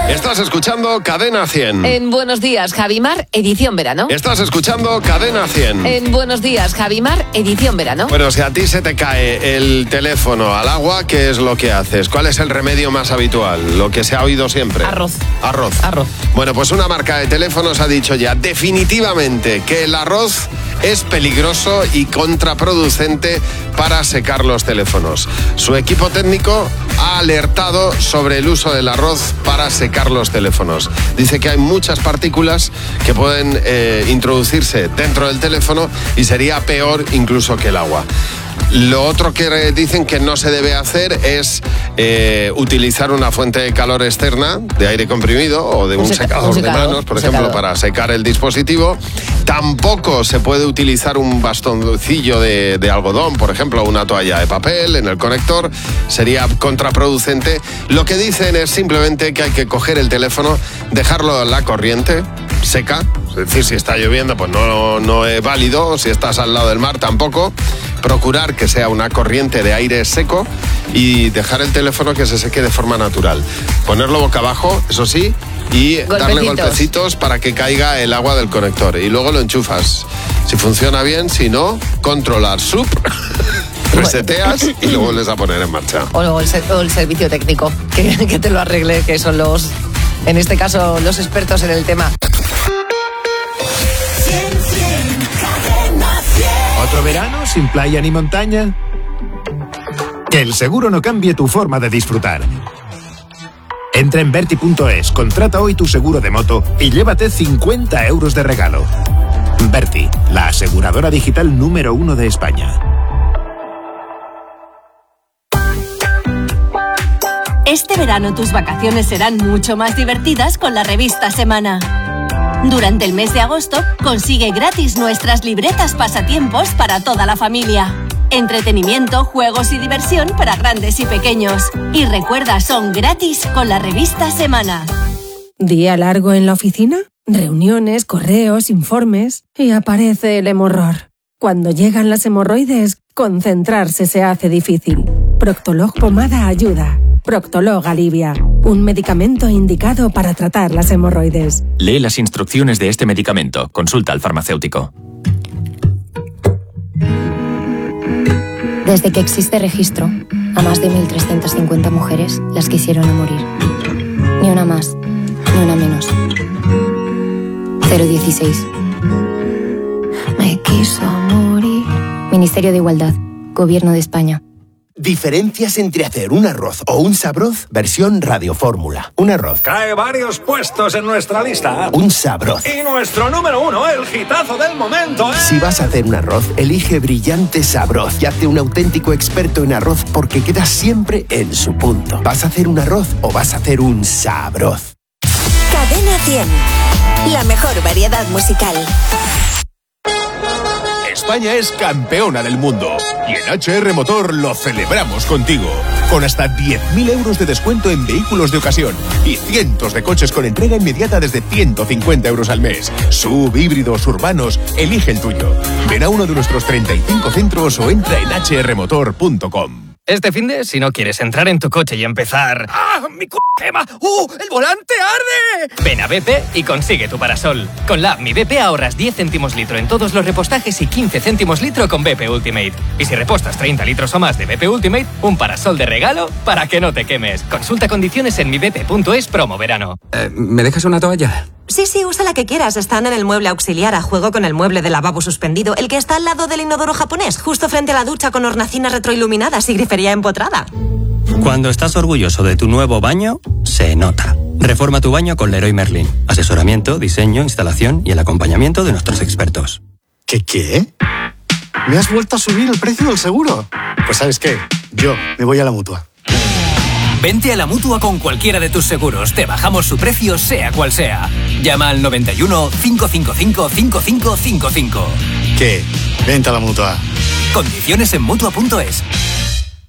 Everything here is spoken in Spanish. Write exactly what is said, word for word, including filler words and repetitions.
Estás escuchando Cadena cien. En Buenos Días, Javimar, edición verano. Estás escuchando Cadena cien. En Buenos Días, Javimar, edición verano. Bueno, si a ti se te cae el teléfono al agua, ¿qué es lo que haces? ¿Cuál es el remedio más habitual? Lo que se ha oído siempre. Arroz. Arroz. Arroz. Bueno, pues una marca de teléfonos ha dicho ya definitivamente que el arroz es peligroso y contraproducente para secar los teléfonos. Su equipo técnico ha alertado sobre el uso del arroz para secar los teléfonos. Dice que hay muchas partículas que pueden eh, introducirse dentro del teléfono y sería peor incluso que el agua. Lo otro que dicen que no se debe hacer es eh, utilizar una fuente de calor externa, de aire comprimido o de un, un seca, secador, un secador de manos, por ejemplo, secador. Para secar el dispositivo. Tampoco se puede utilizar un bastoncillo de, de algodón, por ejemplo, una toalla de papel en el conector. Sería contraproducente. Lo que dicen es simplemente que hay que coger el teléfono, dejarlo en la corriente, seca. Es decir, si está lloviendo, pues no, no es válido. Si estás al lado del mar, tampoco. Procurar que sea una corriente de aire seco y dejar el teléfono que se seque de forma natural. Ponerlo boca abajo, eso sí, y golpecitos. Darle golpecitos para que caiga el agua del conector. Y luego lo enchufas. Si funciona bien, si no, controlar sub, reseteas y lo vuelves a poner en marcha. O el, o el servicio técnico, que, que te lo arregle, que son los, en este caso, los expertos en el tema. ¿Otro verano sin playa ni montaña? Que el seguro no cambie tu forma de disfrutar. Entra en Berti punto es, contrata hoy tu seguro de moto y llévate cincuenta euros de regalo. Berti, la aseguradora digital número uno de España. Este verano tus vacaciones serán mucho más divertidas con la revista Semana. Durante el mes de agosto, consigue gratis nuestras libretas pasatiempos para toda la familia. Entretenimiento, juegos y diversión para grandes y pequeños. Y recuerda, son gratis con la revista Semana. ¿Día largo en la oficina? Reuniones, correos, informes... y aparece el hemorror. Cuando llegan las hemorroides, concentrarse se hace difícil. Proctolog Pomada ayuda. Proctolog alivia. Un medicamento indicado para tratar las hemorroides. Lee las instrucciones de este medicamento. Consulta al farmacéutico. Desde que existe registro, a más de mil trescientas cincuenta mujeres las quisieron a morir. Ni una más, ni una menos. cero dieciséis. Me quiso morir. Ministerio de Igualdad. Gobierno de España. Diferencias entre hacer un arroz o un sabroz, versión radiofórmula. Un arroz. Cae varios puestos en nuestra lista. Un sabroz. Y nuestro número uno, el hitazo del momento, ¿eh? Si vas a hacer un arroz, elige Brillante Sabroz y hazte un auténtico experto en arroz porque quedas siempre en su punto. ¿Vas a hacer un arroz o vas a hacer un sabroz? Cadena cien. La mejor variedad musical. España es campeona del mundo y en H R Motor lo celebramos contigo. Con hasta diez mil euros de descuento en vehículos de ocasión y cientos de coches con entrega inmediata desde ciento cincuenta euros al mes. Sub, híbridos, urbanos, elige el tuyo. Ven a uno de nuestros treinta y cinco centros o entra en h r motor punto com. Este finde, si no quieres entrar en tu coche y empezar... ¡Ah, mi c*** quema! ¡Uh, el volante arde! Ven a B P y consigue tu parasol. Con la app Mi B P ahorras diez céntimos litro en todos los repostajes y quince céntimos litro con B P Ultimate. Y si repostas treinta litros o más de B P Ultimate, un parasol de regalo para que no te quemes. Consulta condiciones en mi b p punto es promo verano. Eh, ¿Me dejas una toalla? Sí, sí, usa la que quieras. Están en el mueble auxiliar a juego con el mueble de lavabo suspendido, el que está al lado del inodoro japonés, justo frente a la ducha con hornacinas retroiluminadas y grifería empotrada. Cuando estás orgulloso de tu nuevo baño, se nota. Reforma tu baño con Leroy Merlin. Asesoramiento, diseño, instalación y el acompañamiento de nuestros expertos. ¿Qué qué? ¿Me has vuelto a subir el precio del seguro? Pues ¿sabes qué? Yo me voy a la Mutua. Vente a la Mutua con cualquiera de tus seguros. Te bajamos su precio, sea cual sea. Llama al noventa y uno, cinco cinco cinco, cinco cinco cinco cinco. ¿Qué? Vente a la Mutua. Condiciones en Mutua punto es.